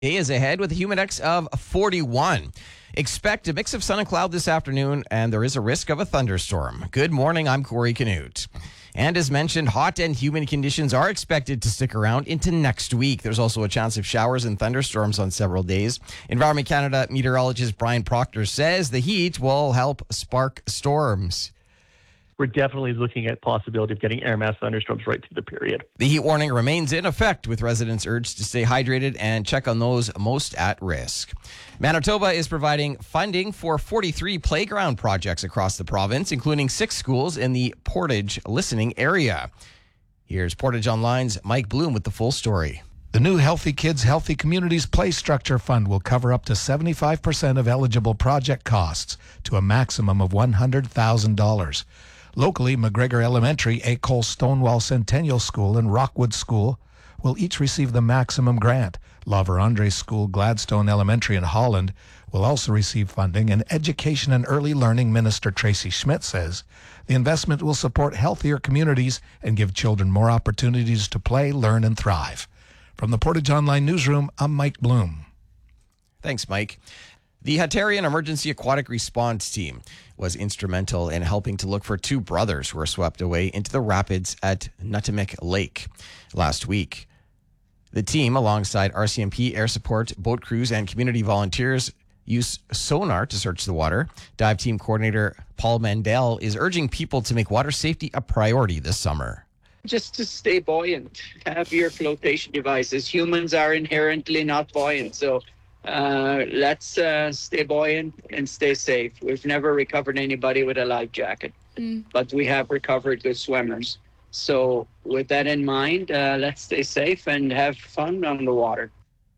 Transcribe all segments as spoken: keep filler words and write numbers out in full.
Day is ahead with a humidex of forty-one. Expect a mix of sun and cloud this afternoon, and there is a risk of a thunderstorm. Good morning, I'm Corey Canute. And as mentioned, hot and humid conditions are expected to stick around into next week. There's also a chance of showers and thunderstorms on several days. Environment Canada meteorologist Brian Proctor says the heat will help spark storms. We're definitely looking at possibility of getting air mass thunderstorms right through the period. The heat warning remains in effect, with residents urged to stay hydrated and check on those most at risk. Manitoba is providing funding for forty-three playground projects across the province, including six schools in the Portage listening area. Here's Portage Online's Mike Bloom with the full story. The new Healthy Kids, Healthy Communities Play Structure Fund will cover up to seventy-five percent of eligible project costs to a maximum of one hundred thousand dollars. Locally, McGregor Elementary, École Stonewall Centennial School, and Rockwood School will each receive the maximum grant. La Vérendrye School, Gladstone Elementary in Holland will also receive funding, and Education and Early Learning Minister Tracy Schmidt says the investment will support healthier communities and give children more opportunities to play, learn, and thrive. From the Portage Online Newsroom, I'm Mike Bloom. Thanks, Mike. The Hatarian Emergency Aquatic Response Team was instrumental in helping to look for two brothers who were swept away into the rapids at Nutimic Lake last week. The team, alongside R C M P, air support, boat crews, and community volunteers, used sonar to search the water. Dive team coordinator Paul Mandel is urging people to make water safety a priority this summer. Just to stay buoyant, have your flotation devices. Humans are inherently not buoyant, so uh, let's uh, stay buoyant and stay safe. We've never recovered anybody with a life jacket, mm. but we have recovered good swimmers. So with that in mind, uh, let's stay safe and have fun on the water.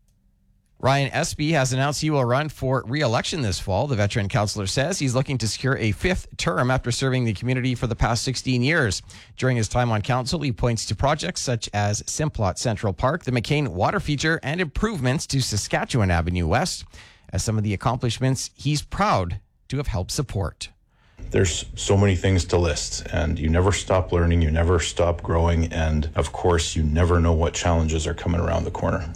Ryan Espy has announced he will run for re-election this fall. The veteran councillor says he's looking to secure a fifth term after serving the community for the past sixteen years. During his time on council, he points to projects such as Simplot Central Park, the McCain Water Feature, and improvements to Saskatchewan Avenue West as some of the accomplishments he's proud to have helped support. There's so many things to list, and you never stop learning, you never stop growing, and of course, you never know what challenges are coming around the corner.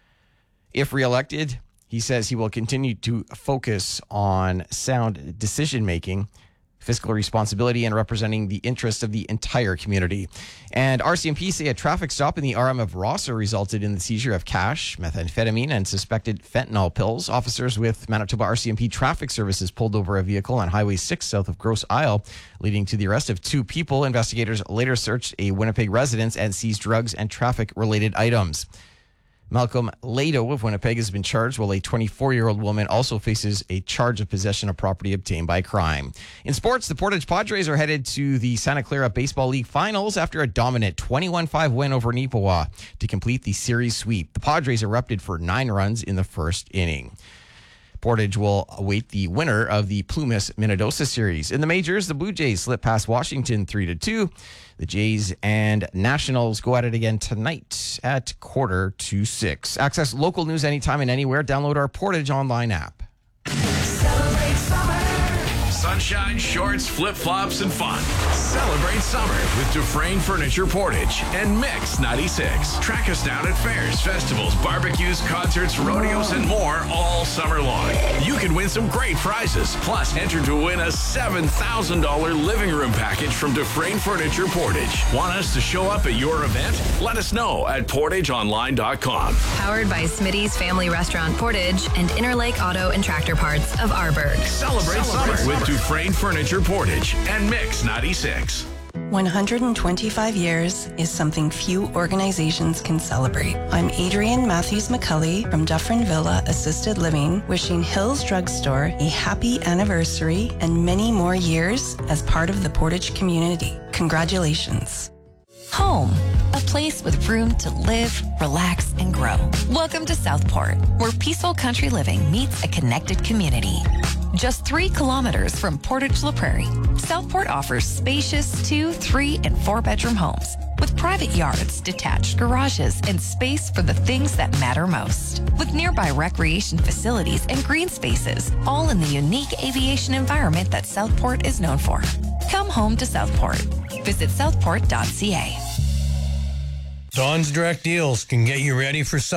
If reelected, he says he will continue to focus on sound decision-making, fiscal responsibility, and representing the interests of the entire community. And R C M P say a traffic stop in the R M of Rosser resulted in the seizure of cash, methamphetamine, and suspected fentanyl pills. Officers with Manitoba R C M P Traffic Services pulled over a vehicle on Highway six south of Grosse Isle, leading to the arrest of two people. Investigators later searched a Winnipeg residence and seized drugs and traffic-related items. Malcolm Lado of Winnipeg has been charged, while a twenty-four-year-old woman also faces a charge of possession of property obtained by crime. In sports, the Portage Padres are headed to the Santa Clara Baseball League Finals after a dominant twenty-one five win over Neepawa to complete the series sweep. The Padres erupted for nine runs in the first inning. Portage will await the winner of the Plumas-Minnedosa series. In the majors, the Blue Jays slip past Washington three to two. The Jays and Nationals go at it again tonight at quarter to six. Access local news anytime and anywhere. Download our Portage Online app. Celebrate summer. Sunshine, shorts, flip-flops, and fun. Celebrate summer with Dufresne Furniture Portage and Mix ninety-six. Track us down at fairs, festivals, barbecues, concerts, rodeos, and more all summer long. You can win some great prizes. Plus, enter to win a seven thousand dollars living room package from Dufresne Furniture Portage. Want us to show up at your event? Let us know at portage online dot com. Powered by Smitty's Family Restaurant Portage and Interlake Auto and Tractor Parts of Arborg. Celebrate, Celebrate summer with Dufresne Furniture Portage and Mix ninety-six. one hundred twenty-five years is something few organizations can celebrate. I'm Adrienne Matthews McCulley from Dufferin Villa Assisted Living, wishing Hills Drugstore a happy anniversary and many more years as part of the Portage community. Congratulations. Home, a place with room to live, relax, and grow. Welcome to Southport, where peaceful country living meets a connected community. Just three kilometers from Portage La Prairie, Southport offers spacious two, three, and four-bedroom homes with private yards, detached garages, and space for the things that matter most. With nearby recreation facilities and green spaces, all in the unique aviation environment that Southport is known for. Come home to Southport. Visit southport dot c a. Don's Direct Deals can get you ready for summer.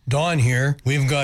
Dawn here. We've got